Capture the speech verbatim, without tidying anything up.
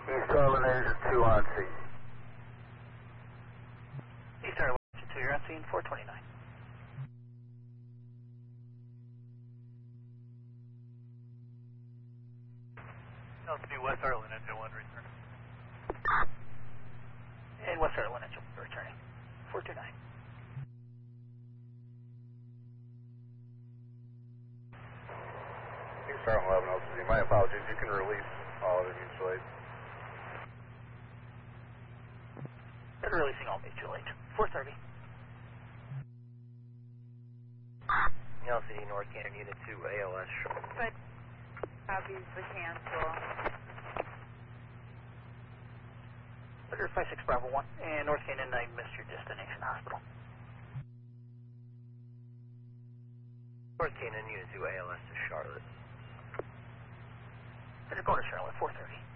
East Charlotte Engine two on scene. East Charlotte Engine two, you're on scene four twenty-nine. L C West Charlotte Engine one return. And West Charlotte Engine one returning. four two nine. East Charlotte eleven L C D, my apologies, you can release all of the mutual aid. And releasing all mutual aid. four thirty. L C D North Cannon Unit two, A L S short. But copies the cancel. Clear five six Bravo one. And North Cannon, I missed your destination hospital. North Cannon Unit two, A L S to Charlotte. Better go to Charlotte, four thirty.